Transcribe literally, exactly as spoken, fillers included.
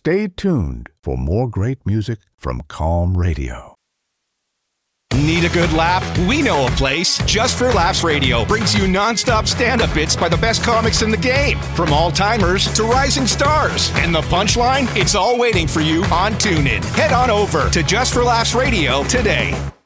Stay tuned for more great music from Calm Radio. Need a good laugh? We know a place. Just for Laughs Radio brings you non-stop stand-up bits by the best comics in the game. From all-timers to rising stars. And the punchline? It's all waiting for you on TuneIn. Head on over to Just for Laughs Radio today.